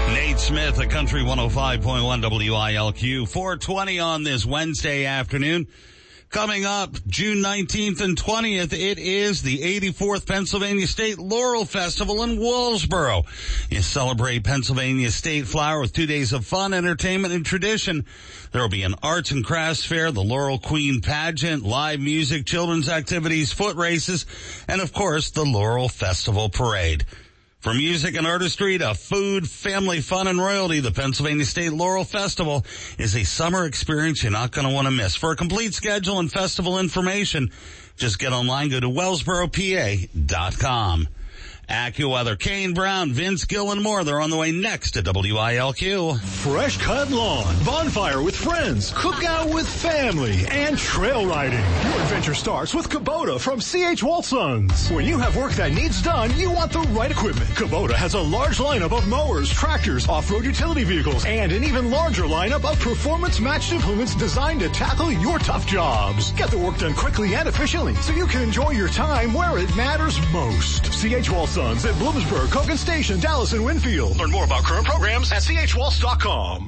Nate Smith at Country 105.1 WILQ. 4:20 on this Wednesday afternoon. Coming up June 19th and 20th, it is the 84th Pennsylvania State Laurel Festival in Wellsboro. You celebrate Pennsylvania State Flower with 2 days of fun, entertainment, and tradition. There will be an arts and crafts fair, the Laurel Queen pageant, live music, children's activities, foot races, and of course the Laurel Festival Parade. From music and artistry to food, family fun, and royalty, the Pennsylvania State Laurel Festival is a summer experience you're not going to want to miss. For a complete schedule and festival information, just get online, go to wellsboropa.com. AccuWeather, Kane Brown, Vince Gill, and more. They're on the way next to WILQ. Fresh cut lawn, bonfire with friends, cookout with family, and trail riding. Your adventure starts with Kubota from C.H. Walsons. When you have work that needs done, you want the right equipment. Kubota has a large lineup of mowers, tractors, off-road utility vehicles, and an even larger lineup of performance-matched implements designed to tackle your tough jobs. Get the work done quickly and efficiently so you can enjoy your time where it matters most. C.H. Walsons at Bloomsburg, Kogan Station, Dallas, and Winfield. Learn more about current programs at chwaltz.com.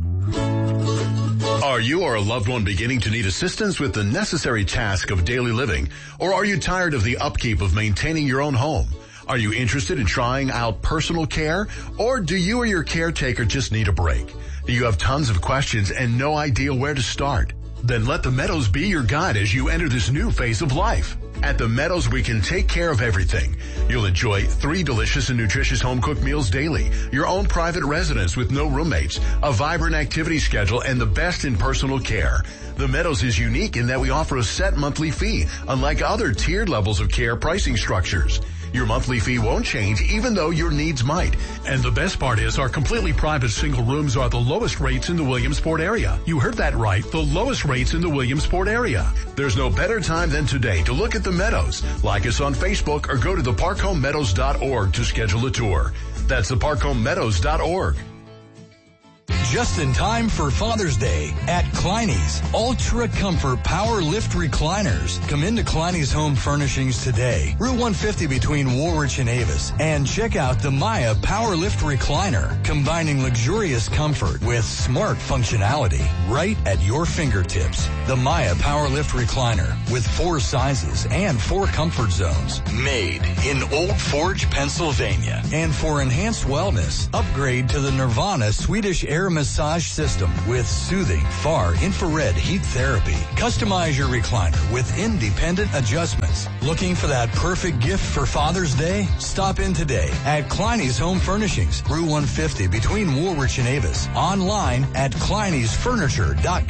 Are you or a loved one beginning to need assistance with the necessary task of daily living? Or are you tired of the upkeep of maintaining your own home? Are you interested in trying out personal care? Or do you or your caretaker just need a break? Do you have tons of questions and no idea where to start? Then let the Meadows be your guide as you enter this new phase of life. At the Meadows, we can take care of everything. You'll enjoy 3 delicious and nutritious home-cooked meals daily, your own private residence with no roommates, a vibrant activity schedule, and the best in personal care. The Meadows is unique in that we offer a set monthly fee, unlike other tiered levels of care pricing structures. Your monthly fee won't change even though your needs might. And the best part is our completely private single rooms are the lowest rates in the Williamsport area. You heard that right, the lowest rates in the Williamsport area. There's no better time than today to look at the Meadows. Like us on Facebook or go to theparkhomemeadows.org to schedule a tour. That's theparkhomemeadows.org. Just in time for Father's Day at Kleiny's. Ultra Comfort Power Lift Recliners. Come into Kleiny's Home Furnishings today. Route 150 between Woolwich and Avis. And check out the Maya Power Lift Recliner, combining luxurious comfort with smart functionality right at your fingertips. The Maya Power Lift Recliner with 4 sizes and 4 comfort zones. Made in Old Forge, Pennsylvania. And for enhanced wellness, upgrade to the Nirvana Swedish Air Massage System with soothing far infrared heat therapy. Customize your recliner with independent adjustments. Looking for that perfect gift for Father's Day? Stop in today at Kleiny's Home Furnishings, Route 150 between Woolwich and Avis. Online at kleinysfurniture.com.